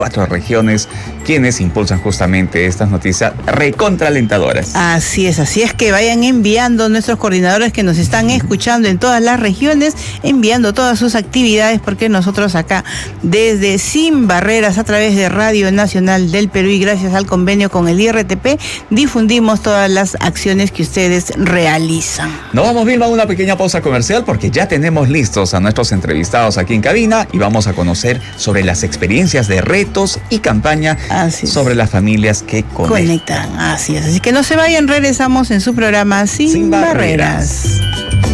4 regiones, quienes impulsan justamente estas noticias recontralentadoras. Así es que vayan enviando nuestros coordinadores que nos están escuchando en todas las regiones, enviando todas sus actividades, porque nosotros acá, desde Sin Barreras, a través de Radio Nacional del Perú y gracias al convenio con el IRTP, difundimos todas las acciones que ustedes realizan. Nos vamos, Vilma, a una pequeña pausa comercial porque ya tenemos listos a nuestros entrevistados aquí en cabina y vamos a conocer sobre las experiencias de retos y campaña sobre las familias que conectan. Así es. Así que no se vayan, regresamos en su programa Sin Barreras.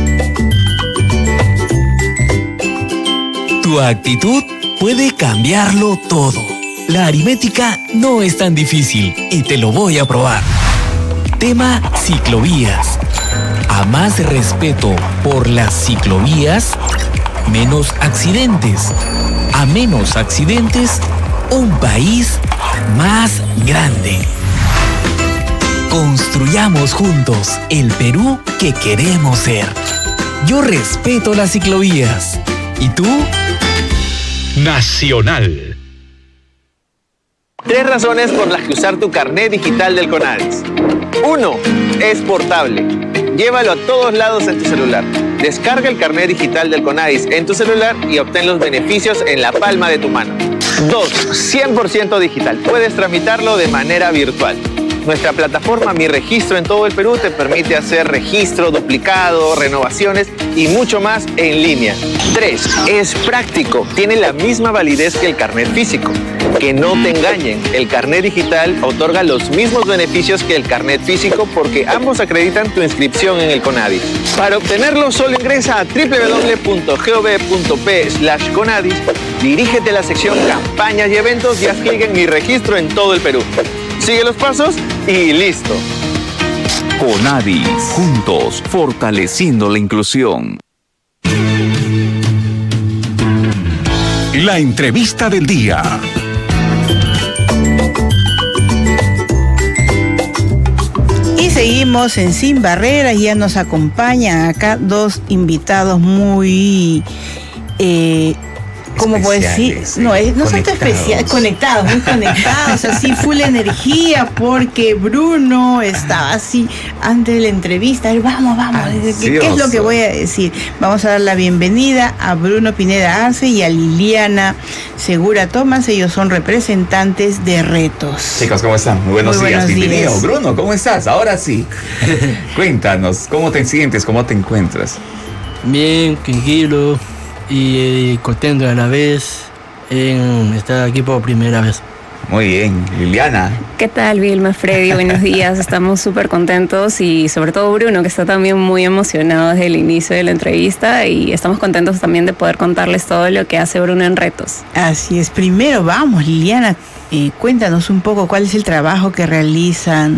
Tu actitud puede cambiarlo todo. La aritmética no es tan difícil y te lo voy a probar. Tema ciclovías. A más respeto por las ciclovías, menos accidentes. A menos accidentes, un país más grande. Construyamos juntos el Perú que queremos ser. Yo respeto las ciclovías. ¿Y tú? Nacional. 3 razones por las que usar tu carnet digital del CONADIS. 1. Es portable. Llévalo a todos lados en tu celular. Descarga el carnet digital del CONADIS en tu celular y obtén los beneficios en la palma de tu mano. 2. 100% digital. Puedes tramitarlo de manera virtual. Nuestra plataforma Mi Registro en todo el Perú te permite hacer registro, duplicado, renovaciones y mucho más en línea. 3. Es práctico. Tiene la misma validez que el carnet físico. Que no te engañen, el carnet digital otorga los mismos beneficios que el carnet físico porque ambos acreditan tu inscripción en el CONADIS. Para obtenerlo, solo ingresa a www.gov.p/CONADIS, dirígete a la sección Campañas y Eventos y haz clic en Mi Registro en todo el Perú. Sigue los pasos y listo. CONADIS, juntos, fortaleciendo la inclusión. La entrevista del día. Y seguimos en Sin Barreras y ya nos acompañan acá 2 invitados muy... ¿cómo puedo decir? No son tan especiales, muy conectados, así full energía, porque Bruno estaba así antes de la entrevista. Vamos, ¿qué es lo que voy a decir? Vamos a dar la bienvenida a Bruno Pineda Arce y a Liliana Segura Tomás. Ellos son representantes de Retos. Chicos, ¿cómo están? Muy buenos días. Bienvenido. Bruno, ¿cómo estás? Ahora sí. Cuéntanos, ¿cómo te sientes? ¿Cómo te encuentras? Bien, tranquilo y contento a la vez en estar aquí por primera vez. Muy bien, Liliana. ¿Qué tal, Vilma, Freddy? Buenos días, estamos súper contentos y sobre todo Bruno, que está también muy emocionado desde el inicio de la entrevista y estamos contentos también de poder contarles todo lo que hace Bruno en Retos. Así es, primero vamos, Liliana, cuéntanos un poco cuál es el trabajo que realiza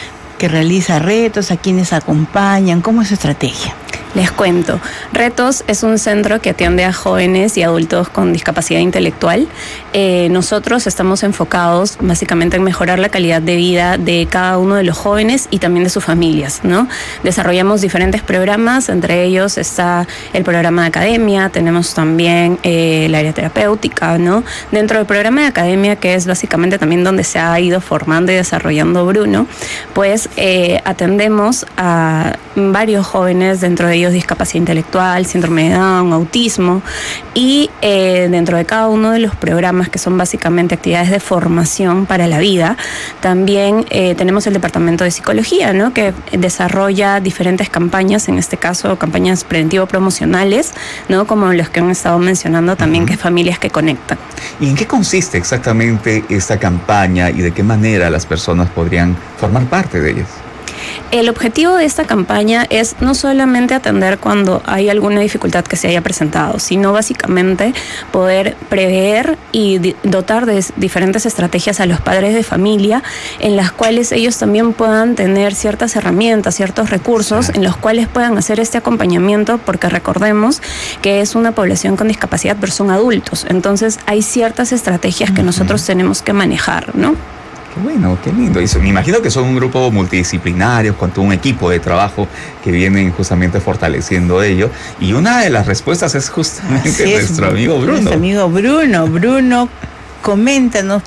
Retos, a quienes acompañan, cómo es su estrategia. Les cuento, Retos es un centro que atiende a jóvenes y adultos con discapacidad intelectual. Nosotros estamos enfocados básicamente en mejorar la calidad de vida de cada uno de los jóvenes y también de sus familias, ¿no? Desarrollamos diferentes programas, entre ellos está el programa de academia, tenemos también el área terapéutica, ¿no? Dentro del programa de academia, que es básicamente también donde se ha ido formando y desarrollando Bruno, pues atendemos a varios jóvenes, dentro de ellos discapacidad intelectual, síndrome de Down, autismo, y dentro de cada uno de los programas, que son básicamente actividades de formación para la vida, también tenemos el departamento de psicología, ¿no? Que desarrolla diferentes campañas, en este caso campañas preventivo-promocionales, ¿no? Como los que han estado mencionando también, que es Familias que Conectan. ¿Y en qué consiste exactamente esta campaña y de qué manera las personas podrían formar parte de ellas? El objetivo de esta campaña es no solamente atender cuando hay alguna dificultad que se haya presentado, sino básicamente poder prever y dotar de diferentes estrategias a los padres de familia, en las cuales ellos también puedan tener ciertas herramientas, ciertos recursos en los cuales puedan hacer este acompañamiento, porque recordemos que es una población con discapacidad, pero son adultos. Entonces hay ciertas estrategias que nosotros tenemos que manejar, ¿no? Qué bueno, qué lindo. Y me imagino que son un grupo multidisciplinario, con todo un equipo de trabajo que vienen justamente fortaleciendo ello. Y una de las respuestas es justamente nuestro amigo Bruno. Nuestro amigo Bruno. Bruno, coméntanos